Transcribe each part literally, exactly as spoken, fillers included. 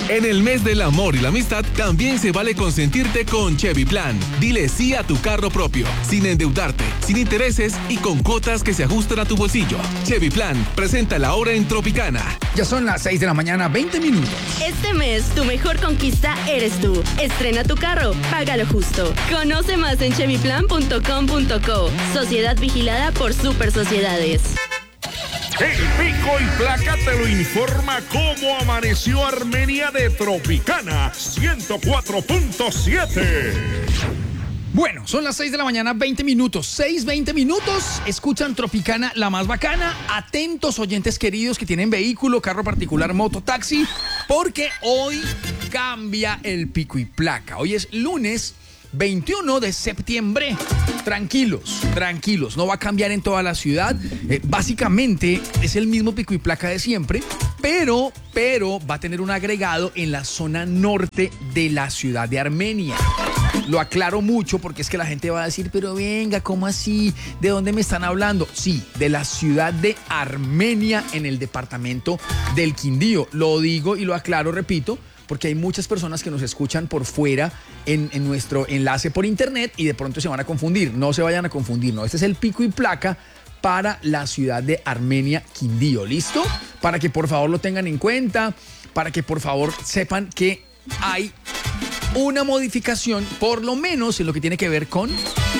En el mes del amor y la amistad, también se vale consentirte con Chevy Plan. Dile sí a tu carro propio, sin endeudarte, sin intereses y con cuotas que se ajustan a tu bolsillo. Chevy Plan presenta la hora en Tropicana. Ya son las seis de la mañana, veinte minutos. Este mes, tu mejor conquista eres tú. Estrena tu carro, págalo justo. Conoce más en chevy plan punto com punto co. Sociedad vigilada por Super Sociedades. El Pico y Placa te lo informa cómo amaneció Armenia de Tropicana ciento cuatro punto siete. Bueno, son las seis de la mañana, veinte minutos. seis, veinte minutos. Escuchan Tropicana, la más bacana. Atentos, oyentes queridos que tienen vehículo, carro particular, moto, taxi, porque hoy cambia el Pico y Placa. Hoy es lunes veintiuno de septiembre. Tranquilos, tranquilos, no va a cambiar en toda la ciudad. Eh, básicamente es el mismo Pico y Placa de siempre, pero, pero va a tener un agregado en la zona norte de la ciudad de Armenia. Lo aclaro mucho porque es que la gente va a decir, pero venga, ¿cómo así? ¿De dónde me están hablando? Sí, de la ciudad de Armenia en el departamento del Quindío. Lo digo y lo aclaro, repito, porque hay muchas personas que nos escuchan por fuera en, en nuestro enlace por internet y de pronto se van a confundir. No se vayan a confundir, no. Este es el Pico y Placa para la ciudad de Armenia, Quindío. ¿Listo? Para que por favor lo tengan en cuenta, para que por favor sepan que hay una modificación, por lo menos en lo que tiene que ver con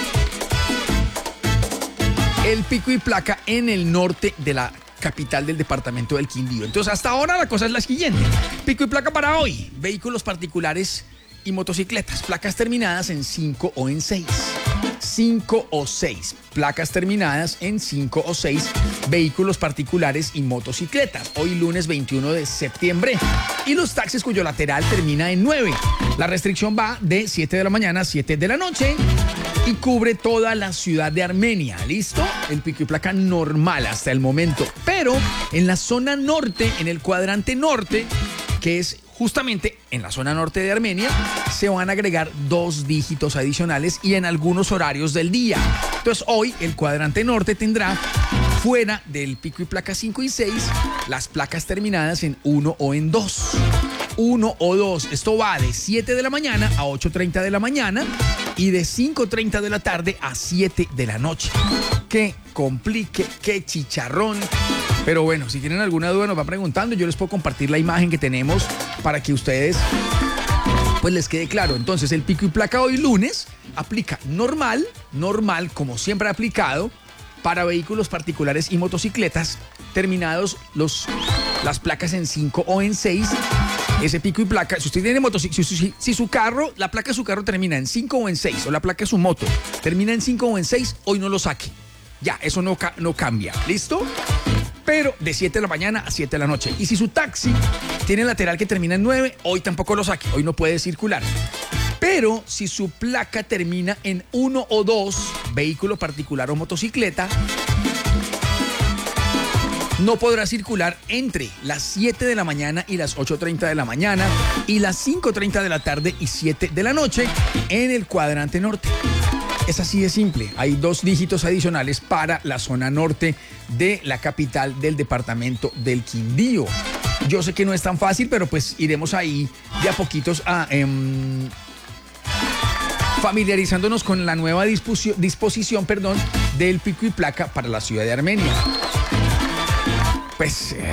el Pico y Placa en el norte de la capital del departamento del Quindío. Entonces, hasta ahora la cosa es la siguiente. Pico y Placa para hoy: vehículos particulares y motocicletas, placas terminadas en cinco o en seis. cinco o seis. Placas terminadas en cinco o seis. Vehículos particulares y motocicletas. Hoy lunes veintiuno de septiembre. Y los taxis cuyo lateral termina en nueve. La restricción va de siete de la mañana a siete de la noche y cubre toda la ciudad de Armenia. ¿Listo? El Pico y Placa normal hasta el momento. Pero en la zona norte, en el cuadrante norte, que es justamente en la zona norte de Armenia, se van a agregar dos dígitos adicionales y en algunos horarios del día. Entonces hoy el cuadrante norte tendrá, fuera del Pico y Placa cinco y seis, las placas terminadas en uno o en dos. uno o dos. Esto va de siete de la mañana a ocho treinta de la mañana y de cinco treinta de la tarde a siete de la noche. Qué complique, qué chicharrón. Pero bueno, si tienen alguna duda nos va preguntando, yo les puedo compartir la imagen que tenemos para que ustedes pues les quede claro. Entonces el Pico y Placa hoy lunes aplica normal, normal como siempre ha aplicado para vehículos particulares y motocicletas terminados los, las placas en cinco o en seis. Ese Pico y Placa, si usted tiene motocicleta, si, si, si su carro, la placa de su carro termina en cinco o en seis, o la placa de su moto termina en cinco o en seis, hoy no lo saque. Ya, eso no, no cambia. ¿Listo? Pero de siete de la mañana a siete de la noche. Y si su taxi tiene lateral que termina en nueve, hoy tampoco lo saque. Hoy no puede circular. Pero si su placa termina en uno o dos, vehículo particular o motocicleta, no podrá circular entre las siete de la mañana y las ocho treinta de la mañana y las cinco treinta de la tarde y siete de la noche en el cuadrante norte. Es así de simple. Hay dos dígitos adicionales para la zona norte de la capital del departamento del Quindío. Yo sé que no es tan fácil, pero pues iremos ahí de a poquitos a, eh, familiarizándonos con la nueva disposición, disposición perdón, del Pico y Placa para la ciudad de Armenia. Pues, eh,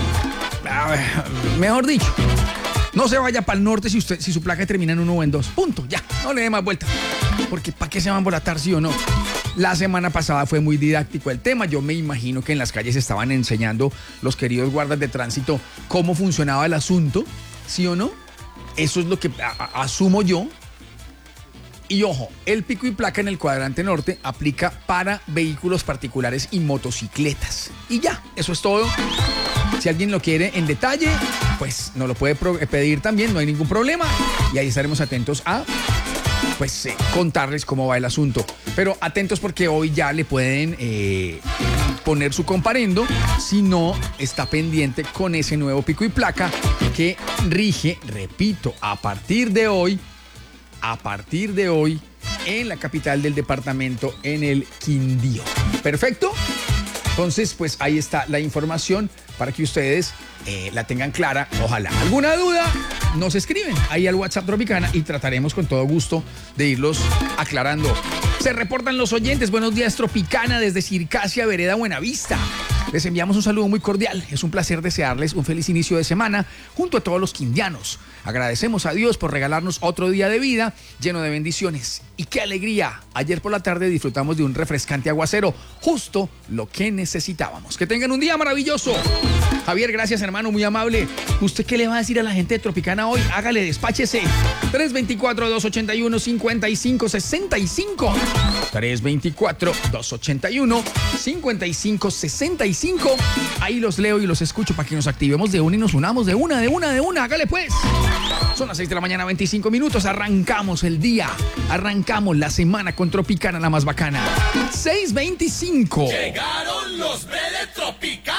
mejor dicho, no se vaya para el norte si, usted, si su placa termina en uno o en dos. Punto, ya, no le dé más vuelta. Porque ¿para qué se van a embolatar, sí o no? La semana pasada fue muy didáctico el tema. Yo me imagino que en las calles estaban enseñando los queridos guardas de tránsito cómo funcionaba el asunto, ¿sí o no? Eso es lo que a, a, asumo yo. Y ojo, el Pico y Placa en el cuadrante norte aplica para vehículos particulares y motocicletas. Y ya, eso es todo. Si alguien lo quiere en detalle, pues nos lo puede pedir también, no hay ningún problema. Y ahí estaremos atentos a pues eh, contarles cómo va el asunto. Pero atentos porque hoy ya le pueden eh, poner su comparendo si no está pendiente con ese nuevo Pico y Placa que rige, repito, a partir de hoy, a partir de hoy en la capital del departamento, en el Quindío. ¿Perfecto? Entonces, pues ahí está la información para que ustedes eh, la tengan clara, ojalá. ¿Alguna duda? Nos escriben ahí al WhatsApp Tropicana y trataremos con todo gusto de irlos aclarando. Se reportan los oyentes. Buenos días, Tropicana, desde Circasia, Vereda Buenavista. Les enviamos un saludo muy cordial. Es un placer desearles un feliz inicio de semana junto a todos los quindianos. Agradecemos a Dios por regalarnos otro día de vida lleno de bendiciones. Y qué alegría. Ayer por la tarde disfrutamos de un refrescante aguacero, justo lo que necesitábamos. Que tengan un día maravilloso. Javier, gracias, hermano, muy amable. ¿Usted qué le va a decir a la gente de Tropicana hoy? Hágale, despáchese. tres dos cuatro, dos ocho uno, cinco cinco seis cinco. tres dos cuatro, dos ocho uno, cinco cinco seis cinco. Ahí los leo y los escucho para que nos activemos de una y nos unamos de una, de una, de una. Hágale pues. Son las seis de la mañana, veinticinco minutos. Arrancamos el día. Arrancamos la semana con Tropicana, la más bacana. seis veinticinco. Llegaron los de Tropicana.